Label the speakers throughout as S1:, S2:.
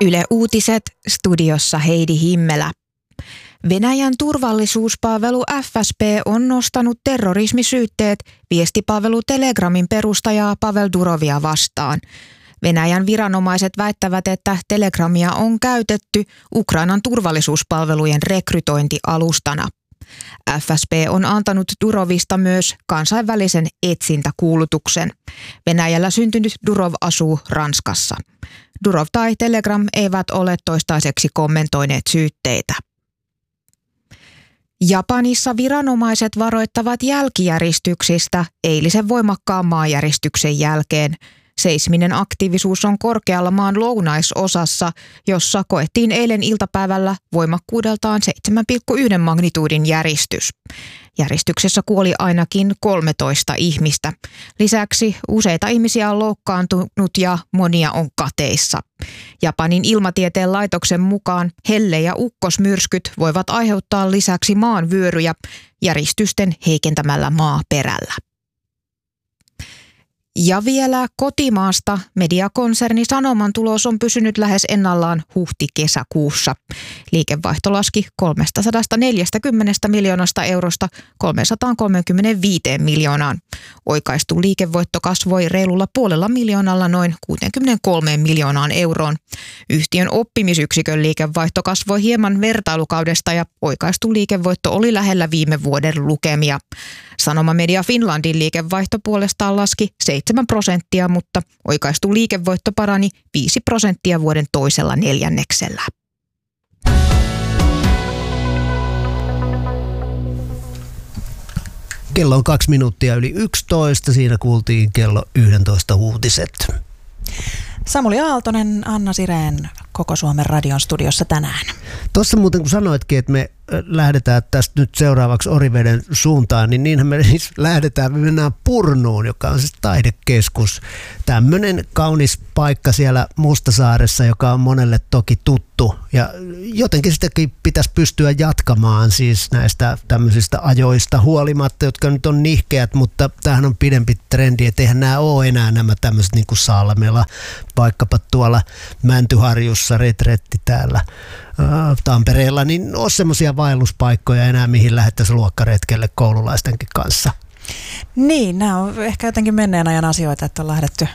S1: Yle Uutiset, studiossa Heidi Himmelä. Venäjän turvallisuuspalvelu FSB on nostanut terrorismisyytteet viestipalvelu Telegramin perustajaa Pavel Durovia vastaan. Venäjän viranomaiset väittävät, että Telegramia on käytetty Ukrainan turvallisuuspalvelujen rekrytointialustana. FSB on antanut Durovista myös kansainvälisen etsintäkuulutuksen. Venäjällä syntynyt Durov asuu Ranskassa. Durov tai Telegram eivät ole toistaiseksi kommentoineet syytteitä. Japanissa viranomaiset varoittavat jälkijäristyksistä eilisen voimakkaan maanjäristyksen jälkeen. Seisminen aktiivisuus on korkealla maan lounaisosassa, jossa koettiin eilen iltapäivällä voimakkuudeltaan 7,1 magnituudin järistys. Järjestyksessä kuoli ainakin 13 ihmistä. Lisäksi useita ihmisiä on loukkaantunut ja monia on kateissa. Japanin ilmatieteen laitoksen mukaan helle- ja ukkosmyrskyt voivat aiheuttaa lisäksi maanvyöryjä järistysten heikentämällä maaperällä. Ja vielä kotimaasta mediakonserni Sanoman tulos on pysynyt lähes ennallaan huhti-kesäkuussa. Liikevaihto laski 340 miljoonasta eurosta 335 miljoonaan. Oikaistu liikevoitto kasvoi reilulla 500 miljoonalla noin 63 miljoonaan euroon. Yhtiön oppimisyksikön liikevaihto kasvoi hieman vertailukaudesta ja oikaistu liikevoitto oli lähellä viime vuoden lukemia. Sanoma Media Finlandin liikevaihto puolestaan laski 7%, mutta oikaistu liikevoitto parani 5% vuoden toisella neljänneksellä.
S2: Kello on 2 minuuttia yli 11. Siinä kuultiin kello 11 uutiset.
S3: Samuli Aaltonen, Anna Sireen Koko Suomen radion studiossa tänään.
S2: Tuossa muuten kun sanoitkin, että me lähdetään tästä nyt seuraavaksi Oriveden suuntaan, niin niinhän me siis lähdetään, me mennään Purnuun, joka on siis taidekeskus. Tämmöinen kaunis paikka siellä Mustasaaressa, joka on monelle toki tuttu. Ja jotenkin sitäkin pitäisi pystyä jatkamaan siis näistä tämmöisistä ajoista huolimatta, jotka nyt on nihkeät, mutta tämähän on pidempi trendi, että eihän nämä ole enää nämä tämmöiset niin kuin Salmela, vaikkapa tuolla Mäntyharjussa, retretti täällä Tampereella, niin on semmoisia vaelluspaikkoja enää, mihin lähdettäisiin luokkaretkelle koululaistenkin kanssa.
S3: Niin, nämä on ehkä jotenkin menneen ajan asioita, että on lähdetty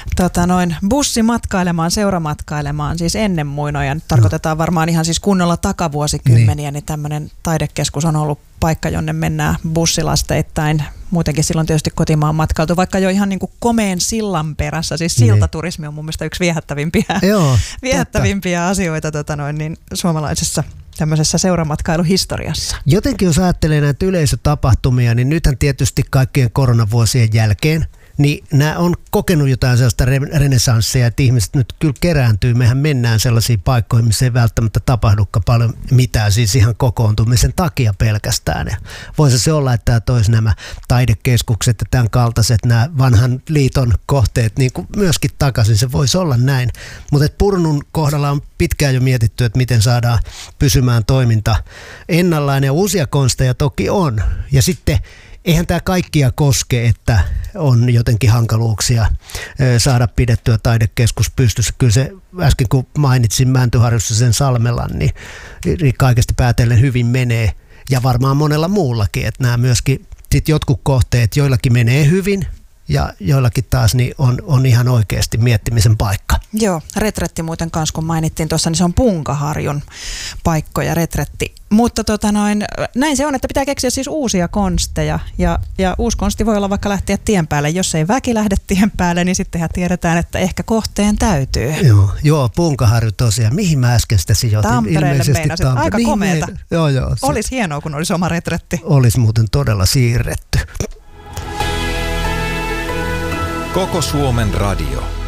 S3: bussimatkailemaan, seuramatkailemaan, siis ennen muinoja. Nyt tarkoitetaan varmaan ihan siis kunnolla takavuosikymmeniä, niin tämmöinen taidekeskus on ollut paikka, jonne mennään bussilasteittain. Muutenkin silloin tietysti kotimaan matkailtu, vaikka jo ihan niin kuin komeen sillan perässä. Siis siltaturismi on mun mielestä yksi viehättävimpiä asioita niin suomalaisessa tämmöisessä seuramatkailuhistoriassa.
S2: Jotenkin jos ajattelee näitä yleisötapahtumia, niin nythän tietysti kaikkien koronavuosien jälkeen, niin nämä on kokenut jotain sellaista renessanssia, että ihmiset nyt kyllä kerääntyy. Mehän mennään sellaisiin paikkoihin, missä ei välttämättä tapahdukaan paljon mitään, siis ihan kokoontumisen takia pelkästään. Ja voisi se olla, että tämä toisi nämä taidekeskukset ja tämän kaltaiset, nämä vanhan liiton kohteet niin kuin myöskin takaisin. Se voisi olla näin. Mutta Purnun kohdalla on pitkään jo mietitty, että miten saadaan pysymään toiminta ennallaan, ja uusia konsteja toki on. Ja sitten eihän tämä kaikkia koske, että on jotenkin hankaluuksia saada pidettyä taidekeskus pystyssä. Kyllä se äsken kun mainitsin Mäntyharjussa sen Salmelan, niin kaikesta päätellen hyvin menee. Ja varmaan monella muullakin, että nämä myöskin sit jotkut kohteet, joillakin menee hyvin ja joillakin taas niin on ihan oikeasti miettimisen paikka. Joo,
S3: retretti muuten kanssa, kun mainittiin tuossa, niin se on Punkaharjun paikkoja retretti. Mutta näin se on, että pitää keksiä siis uusia konsteja ja uusi konsti voi olla vaikka lähteä tien päälle. Jos ei väki lähde tien päälle, niin sittenhän tiedetään, että ehkä kohteen täytyy.
S2: Joo, Punkaharju tosiaan. Mihin mä äsken sitä sijoitin?
S3: Tampereelle meinasit. Aika komeeta.
S2: Joo.
S3: Olisi hienoa, kun olisi oma retretti.
S2: Olisi muuten todella siirretty.
S4: Koko Suomen radio.